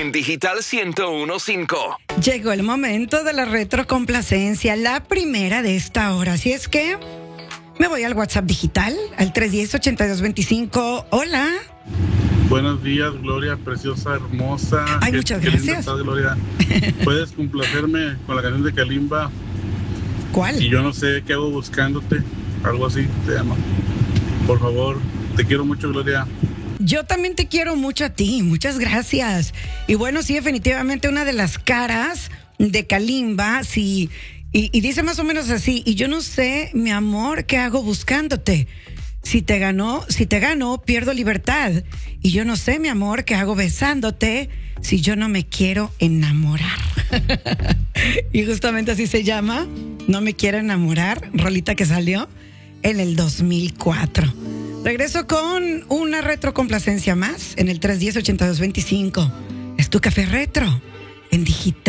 en Digital 101.5. Llegó el momento de la retrocomplacencia, la primera de esta hora. Así es que me voy al WhatsApp digital, al 310-8225. Hola. Buenos días, Gloria, preciosa, hermosa. Ay, muchas gracias. Linda estás, Gloria. ¿Puedes complacerme con la canción de Kalimba? ¿Cuál? Y yo no sé qué hago buscándote, algo así se llama. Por favor, te quiero mucho, Gloria. Yo también te quiero mucho a ti, muchas gracias. Y bueno, sí, definitivamente una de las caras de Kalimba, sí, y dice más o menos así: y yo no sé, mi amor, qué hago buscándote. Si te gano, pierdo libertad. Y yo no sé, mi amor, qué hago besándote si yo no me quiero enamorar. Y justamente así se llama, No me quiero enamorar, rolita que salió en el 2004. Regreso con una retrocomplacencia más en el 310-8225. Es tu café retro en digital.